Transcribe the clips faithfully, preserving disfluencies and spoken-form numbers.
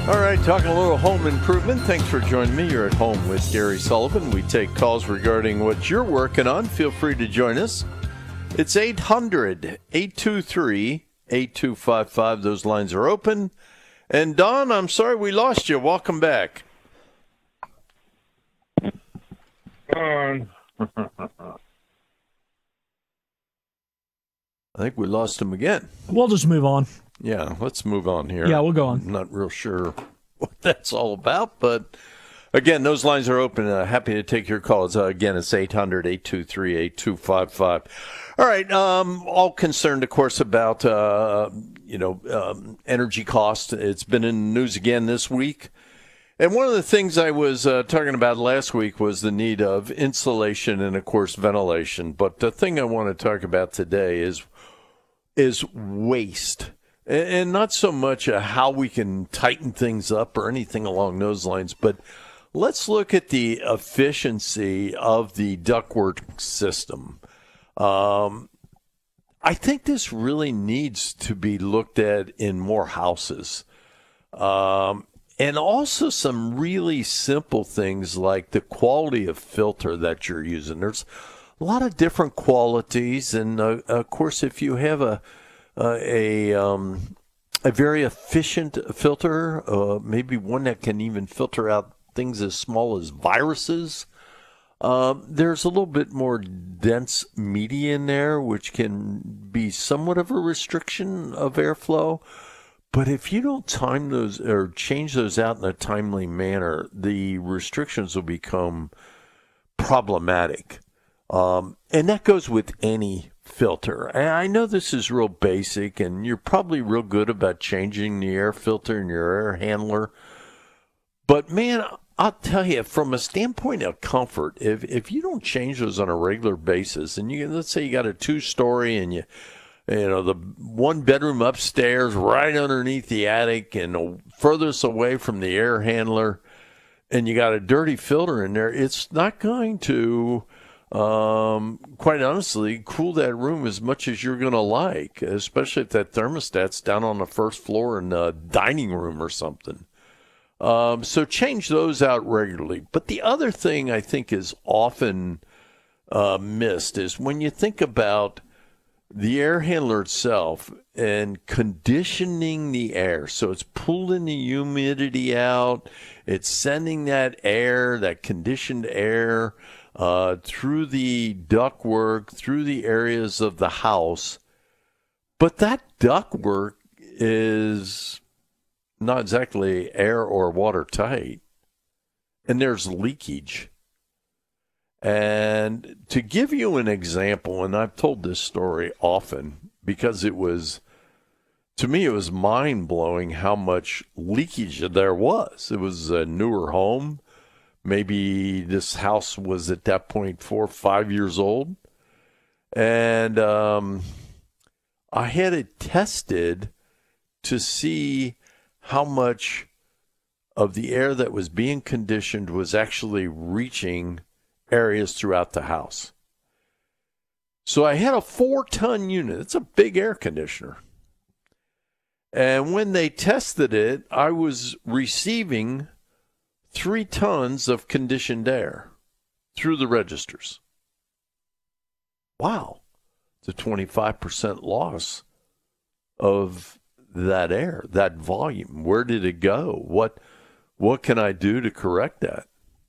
All right, talking a little home improvement. Thanks for joining me. You're at home with Gary Sullivan. We take calls regarding what you're working on. Feel free to join us. It's eight hundred, eight two three, eight two five five. Those lines are open. And Don, I'm sorry we lost you. Welcome back. Um, I think we lost him again. We'll just move on. Yeah, let's move on here. Yeah, we'll go on. I'm not real sure what that's all about, but again, those lines are open. Uh, happy to take your calls. Uh, again, it's eight hundred, eight two three, eight two five five. All right, um, all concerned, of course, about uh, you know um, energy costs. It's been in the news again this week. And one of the things I was uh, talking about last week was the need of insulation and, of course, ventilation. But the thing I want to talk about today is is waste. And not so much uh, how we can tighten things up or anything along those lines, but let's look at the efficiency of the ductwork system. Um, I think this really needs to be looked at in more houses. Um, and also some really simple things like the quality of filter that you're using. There's a lot of different qualities. And, uh, of course, if you have a Uh, a um, a very efficient filter, uh, maybe one that can even filter out things as small as viruses. Uh, there's a little bit more dense media in there, which can be somewhat of a restriction of airflow. But if you don't time those or change those out in a timely manner, the restrictions will become problematic. Um, and that goes with any filter. And I know this is real basic, and you're probably real good about changing the air filter in your air handler. But, man, I'll tell you, from a standpoint of comfort, if if you don't change those on a regular basis, and you let's say you got a two-story and you, you know, the one bedroom upstairs right underneath the attic and furthest away from the air handler, and you got a dirty filter in there, it's not going to Um, quite honestly, cool that room as much as you're going to like, especially if that thermostat's down on the first floor in the dining room or something. Um, so change those out regularly. But the other thing I think is often uh, missed is when you think about the air handler itself and conditioning the air. So it's pulling the humidity out. It's sending that air, that conditioned air, Uh, through the ductwork, through the areas of the house. But that ductwork is not exactly air or water tight. And there's leakage. And to give you an example, and I've told this story often because it was, to me, it was mind-blowing how much leakage there was. It was a newer home. Maybe this house was at that point four or five years old. And um, I had it tested to see how much of the air that was being conditioned was actually reaching areas throughout the house. So I had a four-ton unit. It's a big air conditioner. And when they tested it, I was receiving three tons of conditioned air through the registers. Wow. It's a twenty-five percent loss of that air, that volume. Where did it go? What, what can I do to correct that?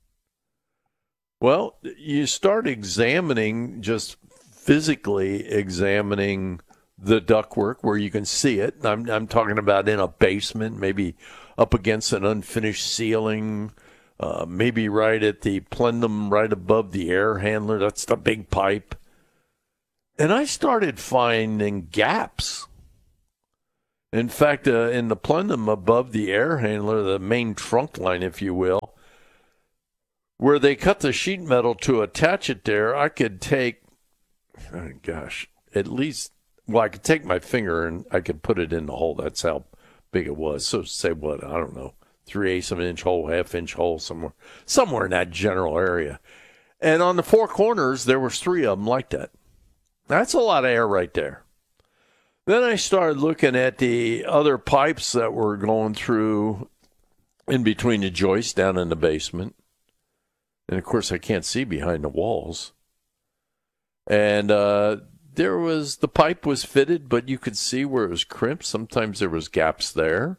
Well, you start examining, just physically examining the ductwork where you can see it. I'm, I'm talking about in a basement, maybe up against an unfinished ceiling, uh, maybe right at the plenum, right above the air handler. That's the big pipe. And I started finding gaps. In fact, uh, in the plenum above the air handler, the main trunk line, if you will, where they cut the sheet metal to attach it there, I could take, oh gosh, at least, well, I could take my finger and I could put it in the hole. That's how big it was. So say what, I don't know, three-eighths of an inch hole, half-inch hole, somewhere, somewhere in that general area. And on the four corners, there was three of them like that. That's a lot of air right there. Then I started looking at the other pipes that were going through in between the joists down in the basement. And, of course, I can't see behind the walls. And uh, there was, the pipe was fitted, but you could see where it was crimped. Sometimes there was gaps there.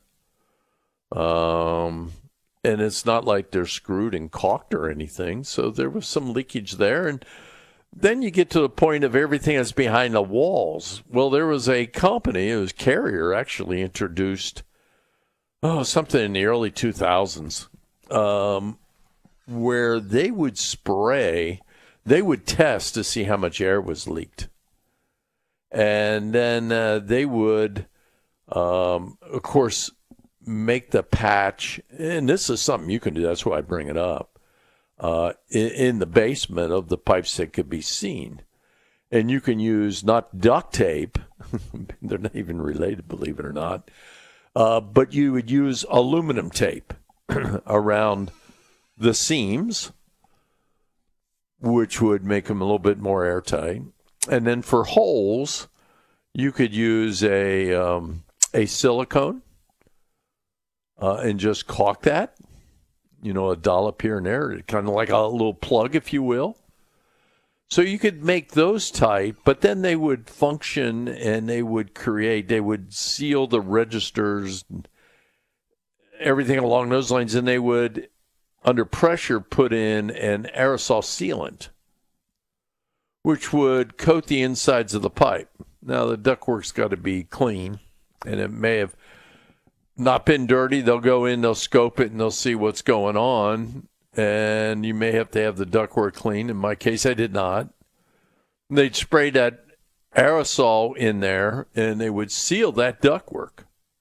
Um, and it's not like they're screwed and caulked or anything. So there was some leakage there. And then you get to the point of everything that's behind the walls. Well, there was a company, it was Carrier, actually introduced, oh, something in the early two thousands, um, where they would spray, they would test to see how much air was leaked. And then uh, they would, um, of course, make the patch, and this is something you can do, that's why I bring it up, uh, in, in the basement of the pipes that could be seen. And you can use not duct tape, they're not even related, believe it or not, uh, but you would use aluminum tape around the seams, which would make them a little bit more airtight. And then for holes, you could use a um, a silicone uh, and just caulk that, you know, a dollop here and there, kind of like a little plug, if you will. So you could make those tight, but then they would function and they would create, they would seal the registers, everything along those lines, and they would, under pressure, put in an aerosol sealant, which would coat the insides of the pipe. Now, the ductwork's got to be clean, and it may have not been dirty. They'll go in, they'll scope it, and they'll see what's going on, and you may have to have the ductwork clean. In my case, I did not. They'd spray that aerosol in there, and they would seal that ductwork.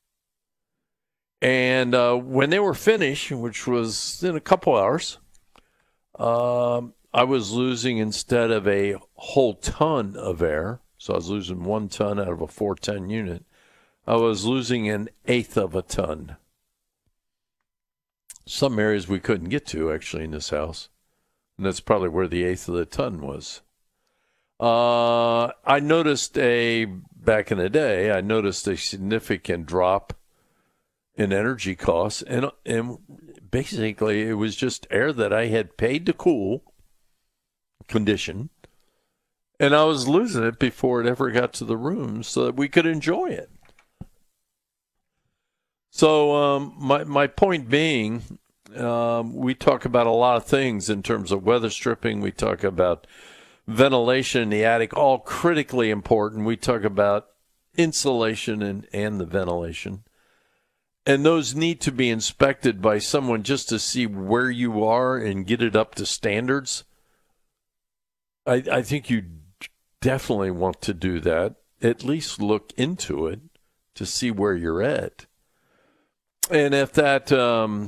And uh, when they were finished, which was in a couple hours, um, I was losing, instead of a whole ton of air, so I was losing one ton out of a four ton unit, I was losing an eighth of a ton. Some areas we couldn't get to, actually, in this house. And that's probably where the eighth of the ton was. Uh, I noticed a, back in the day, I noticed a significant drop in energy costs, and and basically it was just air that I had paid to cool, condition, and I was losing it before it ever got to the room so that we could enjoy it. So um, my my point being, um, we talk about a lot of things in terms of weather stripping. We talk about ventilation in the attic, all critically important. We talk about insulation and, and the ventilation. And those need to be inspected by someone just to see where you are and get it up to standards. I, I think you definitely want to do that. At least look into it to see where you're at. And if that um,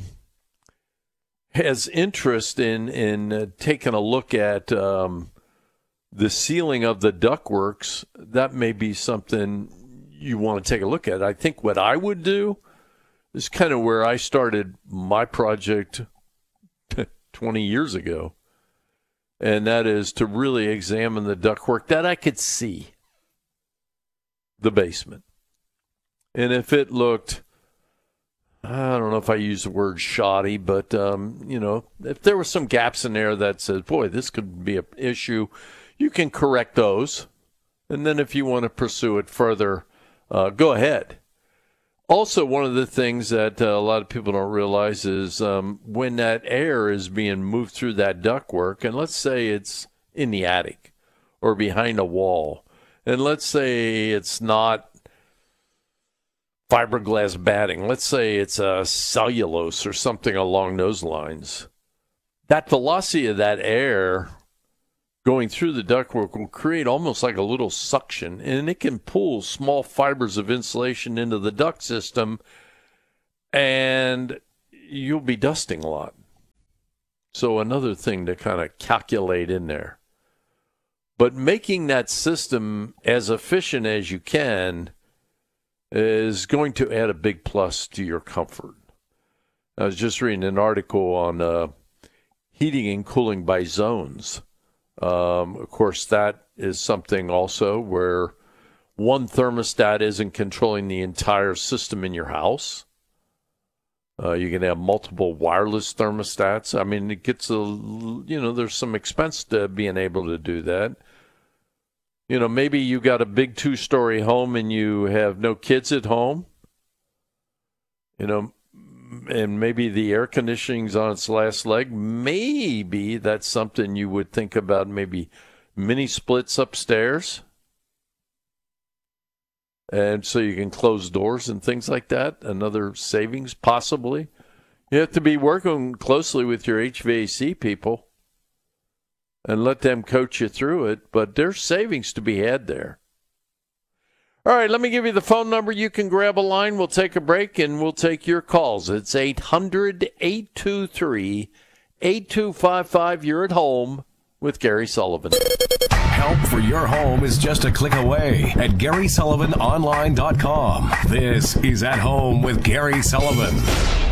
has interest in, in uh, taking a look at um, the sealing of the ductworks, that may be something you want to take a look at. I think what I would do is kind of where I started my project twenty years ago. And that is to really examine the ductwork that I could see, the basement. And if it looked, I don't know if I use the word shoddy, but, um, you know, if there were some gaps in there that says, boy, this could be an issue, you can correct those. And then if you want to pursue it further, uh, go ahead. Also, one of the things that uh, a lot of people don't realize is um, when that air is being moved through that ductwork, and let's say it's in the attic or behind a wall, and let's say it's not fiberglass batting, let's say it's a cellulose or something along those lines, that velocity of that air going through the ductwork will create almost like a little suction, and it can pull small fibers of insulation into the duct system, and you'll be dusting a lot. So another thing to kind of calculate in there. But making that system as efficient as you can is going to add a big plus to your comfort. I was just reading an article on uh, heating and cooling by zones. Um, of course, that is something also where one thermostat isn't controlling the entire system in your house. Uh, you can have multiple wireless thermostats. I mean, it gets a, you know, there's some expense to being able to do that. You know, maybe you got a big two-story home and you have no kids at home. You know, and maybe the air conditioning's on its last leg. Maybe that's something you would think about, maybe mini splits upstairs. And so you can close doors and things like that. Another savings, possibly. You have to be working closely with your H V A C people and let them coach you through it. But there's savings to be had there. All right, let me give you the phone number. You can grab a line. We'll take a break, and we'll take your calls. It's eight hundred, eight two three, eight two five five. You're at home with Gary Sullivan. Help for your home is just a click away at Gary Sullivan Online dot com. This is At Home with Gary Sullivan.